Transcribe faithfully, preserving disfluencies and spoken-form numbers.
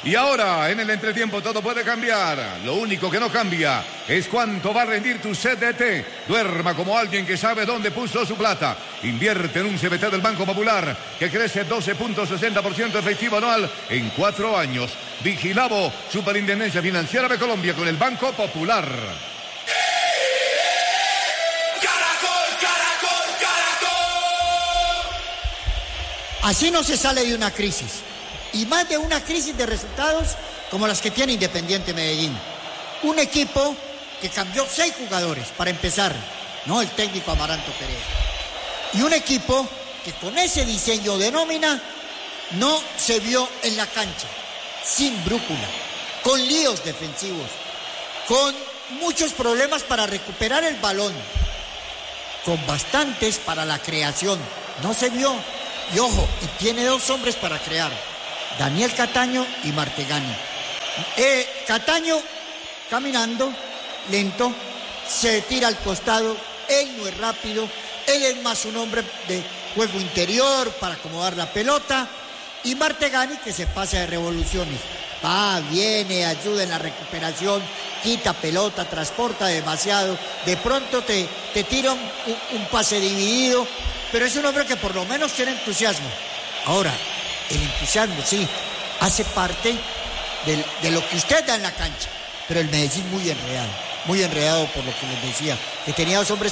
Y ahora, en el entretiempo, todo puede cambiar. Lo único que no cambia es cuánto va a rendir tu C D T. Duerma como alguien que sabe dónde puso su plata. Invierte en un C B T del Banco Popular que crece doce punto sesenta por ciento efectivo anual en cuatro años. Vigilado, Superintendencia Financiera de Colombia con el Banco Popular. Así no se sale de una crisis. Y más de una crisis de resultados como las que tiene Independiente Medellín. Un equipo que cambió seis jugadores, para empezar, no el técnico Amaranto Perea. Y un equipo que con ese diseño de nómina no se vio en la cancha, sin brújula, con líos defensivos, con muchos problemas para recuperar el balón, con bastantes para la creación. No se vio. Y ojo, y tiene dos hombres para crear. Daniel Cataño y Martegani. Eh, Cataño caminando, lento, se tira al costado, él no es rápido, él es más un hombre de juego interior para acomodar la pelota, y Martegani que se pasa de revoluciones, va, viene, ayuda en la recuperación, quita pelota, transporta demasiado, de pronto te, te tira un, un, un pase dividido, pero es un hombre que por lo menos tiene entusiasmo. Ahora, el entusiasmo, sí, hace parte de, de lo que usted da en la cancha. Pero el Medellín muy enredado, muy enredado por lo que les decía, que tenía dos hombres